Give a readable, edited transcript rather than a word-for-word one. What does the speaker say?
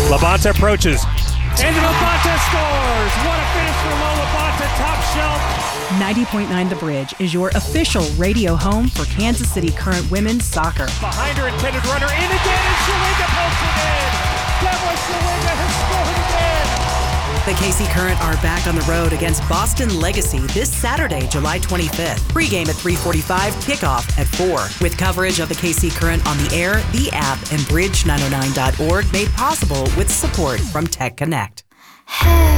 Labonte approaches. And Labonte scores! What a finish for Mo Labonte, top shelf. 90.9 The Bridge is your official radio home for Kansas City Current women's soccer. Behind her intended runner, in again, and Shawinga pokes it in. Deborah Shawinga has scored again. The KC Current are back on the road against Boston Legacy this Saturday, July 25th. Pre-game at 3:45, kickoff at 4. With coverage of the KC Current on the air, the app, and bridge909.org made possible with support from Tech Connect. Hey.